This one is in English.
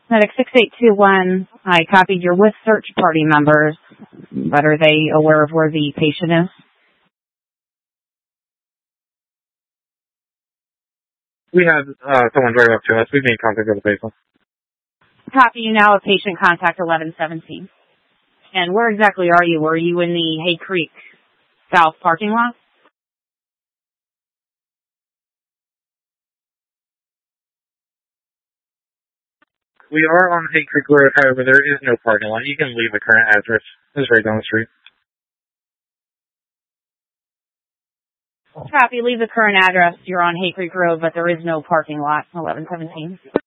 Medic 6821, I copied your with search party members, but are they aware of where the patient is? We have someone drive up to us. We've made contact with the patient. Copy you now of patient contact 1117. And where exactly are you? Were you in the Hay Creek South parking lot? We are on Hay Creek Road, however, there is no parking lot. You can leave the current address. It's right down the street. Copy, leave the current address. You're on Hay Creek Road, but there is no parking lot, 1117.